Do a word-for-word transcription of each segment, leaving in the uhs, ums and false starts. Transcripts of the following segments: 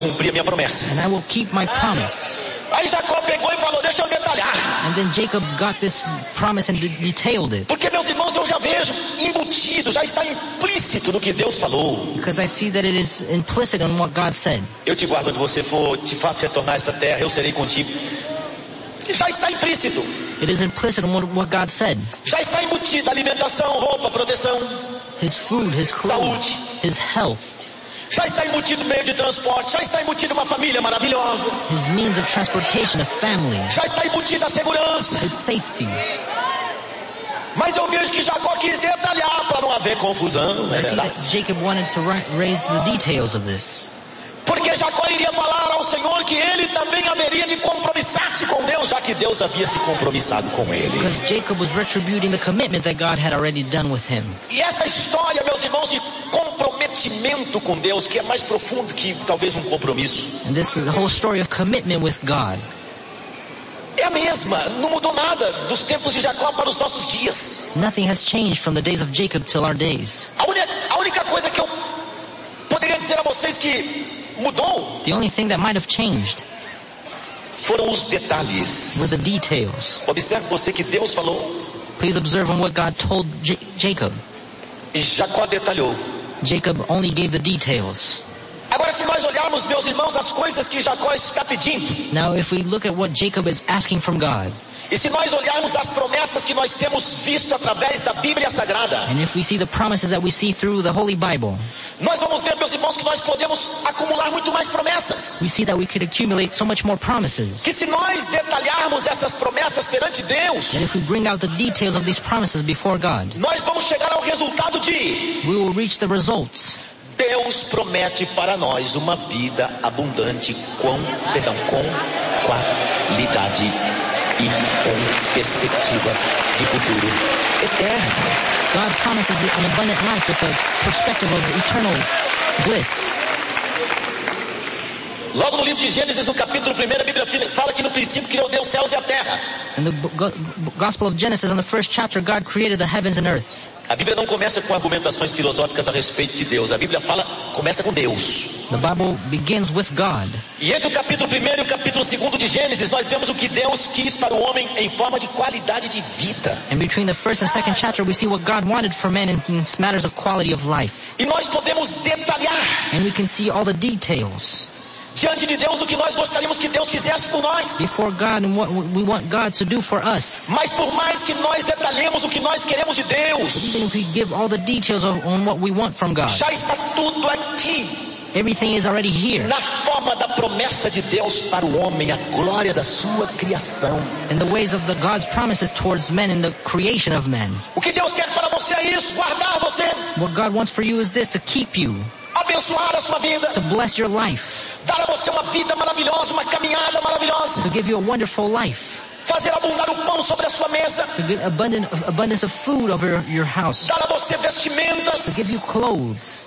cumprir a minha promessa. And I will keep my promise. Aí Jacó pegou e falou, deixa eu detalhar. And then Jacob got this promise and de- detailed it. Porque, meus irmãos, eu já vejo embutido, já está implícito no que Deus falou. Because I see that it is implicit on what God said. Eu te guardo onde você for, te faço retornar a essa terra, eu serei contigo. Já está implícito. It is implicit on what, what God said. Já está embutido alimentação, roupa, proteção. His food, his clothes, Saúde. his health, Já está embutido meio de transporte, já está embutido uma família maravilhosa. his means of transportation, a family, Já está embutida a segurança. his safety. Mas eu vejo que Jacó quis detalhar para não haver confusão, não é I see verdade? that Jacob wanted to ri- raise the details of this. Porque Jacó iria falar ao Senhor que ele também haveria de compromissar-se com Deus, já que Deus havia se compromissado com ele. Because Jacob was retributing the commitment that God had already done with him. E essa história, meus irmãos, de comprometimento com Deus, que é mais profundo que talvez um compromisso, And this is the whole story of commitment with God. é a mesma, não mudou nada dos tempos de Jacó para os nossos dias. Nothing has changed from the days of Jacob till our days. A, uni- a única coisa que eu poderia dizer a vocês que mudou The only thing that might have changed foram os detalhes. were the details. Observe você que Deus falou Please observe on what God told J- Jacob. e Jacó detalhou. Jacob only gave the details. Agora, se nós olharmos, meus irmãos, as coisas que Jacó está pedindo, Now, if we look at what Jacob is asking from God, e se nós olharmos as promessas que nós temos visto através da Bíblia Sagrada, and if we see the promises that we see through the Holy Bible, nós vamos ver, meus irmãos, que nós podemos acumular muito mais promessas. we see that we could accumulate so much more promises. Que se nós detalharmos essas promessas perante Deus, And if we bring out the details of these promises before God, nós vamos chegar ao resultado de we will reach the results. Deus promete para nós uma vida abundante com, perdão, com qualidade e com perspectiva de futuro eterno. God promises an abundant life with a perspective of eternal bliss. Logo no livro de Gênesis, no capítulo primeiro, a Bíblia fala que no princípio criou Deus os céus e a terra. In the go- Gospel of Genesis, in the first chapter, God created the heavens and earth. A Bíblia não começa com argumentações filosóficas a respeito de Deus. A Bíblia fala, começa com Deus. The Bible begins with God. E entre o capítulo primeiro e o capítulo segundo de Gênesis, nós vemos o que Deus quis para o homem em forma de qualidade de vida. And between the first and second chapter, we see what God wanted for men in, in matters of quality of life. E nós podemos detalhar And we can see all the details diante de Deus o que nós gostaríamos que Deus fizesse por nós. before God and what we want God to do for us. Mas por mais que nós detalhemos o que nós queremos de Deus, Even if we give all the details of, on what we want from God, já está tudo aqui, everything is already here. na forma da promessa de Deus para o homem, a glória da sua criação. In the ways of the God's promises towards men in the creation of men. O que Deus quer para você é isso, guardar você, What God wants for you is this, to keep you, abençoar a sua vida, to bless your life, dar a você uma vida maravilhosa, uma caminhada maravilhosa, to give you a wonderful life, fazer abundar o pão sobre a sua mesa, to get abundant, abundance of food over your house, dar a você to vestimentas give you clothes,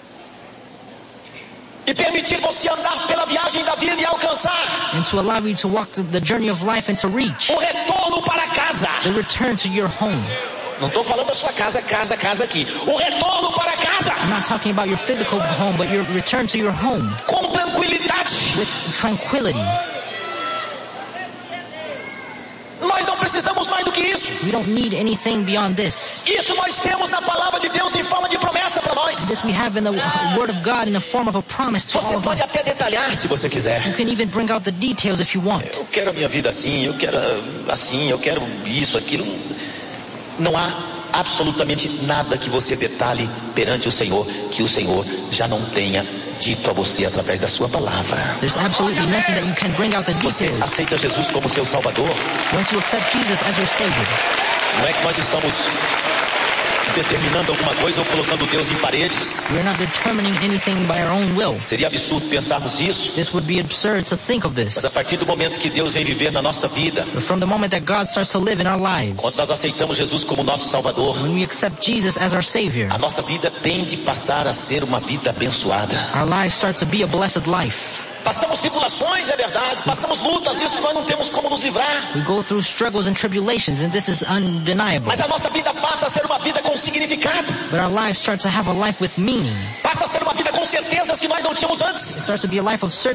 e permitir você andar pela viagem da vida e alcançar and to allow you to walk the journey of life and to reach o retorno para casa. the return to your home. Não estou falando da sua casa, casa, casa aqui. O retorno para casa I'm not talking about your physical home, but your return to your home com tranquilidade. with tranquility. Nós não precisamos mais do que isso. We don't need anything beyond this. Isso nós temos na palavra de Deus em forma de promessa para nós. This we have in the Word of God in the form of a promise to all Você of pode us. até detalhar se você quiser. You can even bring out the details if you want. Eu quero a minha vida assim, eu quero assim, eu quero isso, aquilo. Não há absolutamente nada que você detalhe perante o Senhor que o Senhor já não tenha dito a você através da sua palavra. There's absolutely nothing that you can bring out the Você details. aceita Jesus como seu Salvador? Once you accept Jesus as your Savior, Não é que nós estamos determinando alguma coisa ou colocando Deus em paredes. we're not determining anything by our own will. Seria absurdo pensarmos nisso. This would be absurd to think of Mas a this. partir do momento que Deus vem viver na nossa vida, But from the moment that God starts to live in our lives, quando nós aceitamos Jesus como nosso Salvador, when we accept Jesus as our Savior, a nossa vida tem de passar a ser uma vida abençoada. our lives start to be a blessed life. Passamos tribulações, é verdade, passamos lutas, isso nós não temos como nos livrar. We go through struggles and tribulations, and this is undeniable. Mas a nossa vida passa a ser uma vida com significado. But our lives start to have a life with meaning. Passa a ser uma vida com certezas que nós não tínhamos It antes. starts to be a life of certainty